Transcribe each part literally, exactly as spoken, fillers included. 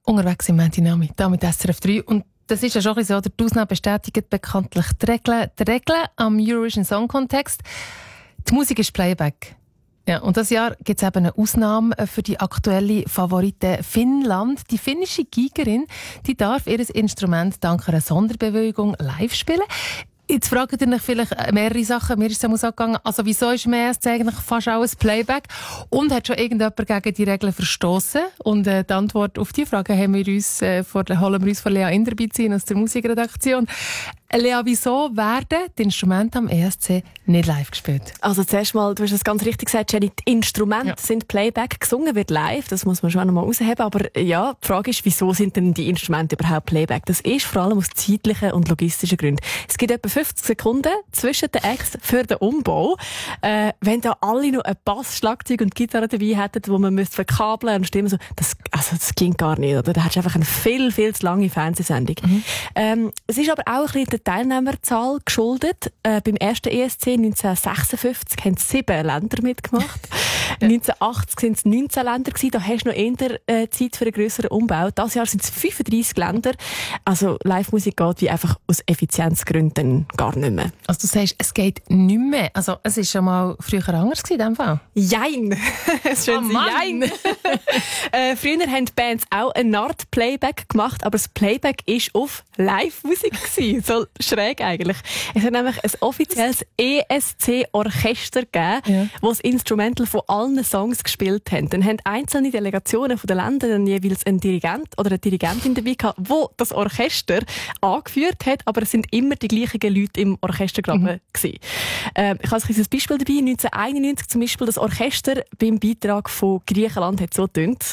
unterwegs im Montagnami, da mit S R F drei. Und das ist ja schon ein bisschen so, der Ausnahme bestätigt bekanntlich die Regeln. Die Regeln am Eurovision Song Contest. Die Musik ist Playback. Ja, und dieses Jahr gibt es eben eine Ausnahme für die aktuelle Favorite Finnland. Die finnische Geigerin, die darf ihr Instrument dank einer Sonderbewilligung live spielen. Jetzt fragt ihr euch vielleicht mehrere Sachen. Mir ist es so gegangen, also wieso ist mehr als eigentlich fast auch ein Playback? Und hat schon irgendjemand gegen die Regeln verstoßen? Und äh, die Antwort auf die Frage haben wir uns, äh, vor, holen wir uns von Lea Inderbeizin aus der Musikredaktion. Lea, wieso werden die Instrumente am E S C nicht live gespielt? Also zuerst mal, du hast es ganz richtig gesagt, Jenny, die Instrumente ja. sind Playback, gesungen wird live, das muss man schon noch mal rausheben, aber ja, die Frage ist, wieso sind denn die Instrumente überhaupt Playback? Das ist vor allem aus zeitlichen und logistischen Gründen. Es gibt etwa fünfzig Sekunden zwischen den Acts für den Umbau. Äh, wenn da alle noch ein Bass, Schlagzeug und Gitarre dabei hätten, wo man müsste verkabeln und stimmen, so, das, also das ging gar nicht, oder? Da hättest du einfach eine viel, viel zu lange Fernsehsendung. Mhm. Ähm, es ist aber auch ein bisschen der Teilnehmerzahl geschuldet. Äh, beim ersten E S C neunzehnhundertsechsundfünfzig haben sieben Länder mitgemacht. Ja. neunzehnhundertachtzig waren es neunzehn Länder gewesen. Da hast du noch eher äh, Zeit für einen grösseren Umbau. Dieses Jahr sind es fünfunddreissig Länder. Also Live-Musik geht wie einfach aus Effizienzgründen gar nicht mehr. Also du sagst, es geht nicht mehr. Also es war schon mal früher anders gewesen, in dem Fall? Jein! Schön, oh Jein! äh, früher haben die Bands auch eine Art Playback gemacht, aber das Playback war auf Live-Musik gewesen. So schräg eigentlich. Es hat nämlich ein offizielles E S C-Orchester gegeben, ja. das das Instrumental von allen Songs gespielt haben. Dann haben einzelne Delegationen von den Ländern dann jeweils einen Dirigent oder eine Dirigentin dabei gehabt, wo das Orchester angeführt hat, aber es sind immer die gleichen Leute im Orchestergraben mhm. gewesen. Äh, ich habe ein Beispiel dabei. neunzehnhunderteinundneunzig zum Beispiel das Orchester beim Beitrag von Griechenland hat so getönt.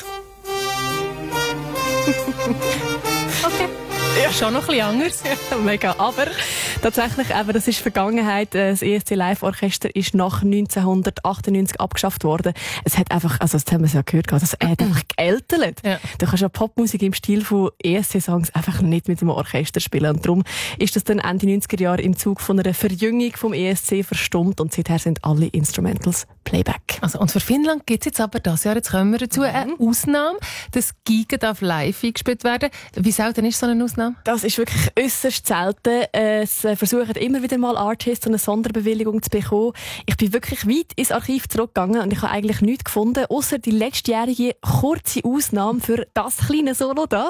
Okay. Ja, schon noch ein bisschen anders. Mega. Aber tatsächlich, eben, das ist Vergangenheit. Das E S C Live-Orchester ist nach neunzehnhundertachtundneunzig abgeschafft worden. Es hat einfach, also das haben wir ja gehört, das hat einfach geältert. Ja. Du kannst ja Popmusik im Stil von E S C-Songs einfach nicht mit einem Orchester spielen. Und darum ist das dann Ende neunziger Jahre im Zug von einer Verjüngung vom E S C verstummt und seither sind alle Instrumentals Playback. Also, und für Finnland gibt es jetzt aber das Jahr, jetzt kommen wir dazu, eine Ausnahme. Das Giga darf live eingespielt werden. Wie selten ist so eine Ausnahme? Das ist wirklich äußerst selten. Es versuchen immer wieder mal Artists eine Sonderbewilligung zu bekommen. Ich bin wirklich weit ins Archiv zurückgegangen und ich habe eigentlich nichts gefunden, außer die letztjährige kurze Ausnahme für das kleine Solo da.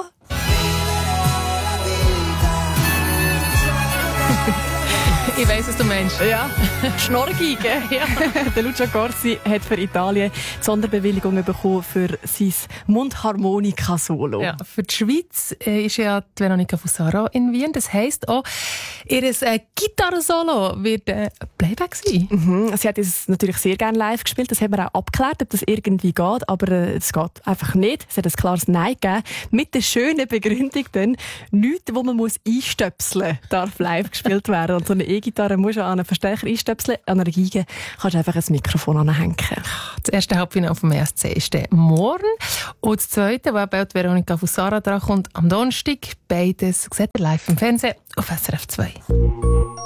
Ich weiss, was du meinst. Ja, Schnorrgeige. Ja. Der Lucio Corsi hat für Italien die Sonderbewilligung bekommen für sein Mundharmonika-Solo. Ja, für die Schweiz äh, ist ja die Veronica Fusaro in Wien. Das heisst auch, ihr äh, Gitarre-Solo wird äh, Playback sein. Mhm. Sie hat es natürlich sehr gerne live gespielt. Das haben wir auch abgeklärt, ob das irgendwie geht. Aber es äh, geht einfach nicht. Es hat ein klares Nein gegeben. Mit der schönen Begründung dann, nichts, wo man muss einstöpseln muss, darf live gespielt werden. Und so eine E-Gitarre musst du an einen Verstärker einstöpseln. An einer Geige kannst du einfach ein Mikrofon anhängen. Das erste Halbfinale vom E S C ist der morgen. Und das zweite, wo eben Veronica Fusaro dran kommt, am Donnerstag. Beides seht ihr live im Fernsehen auf S R F zwei.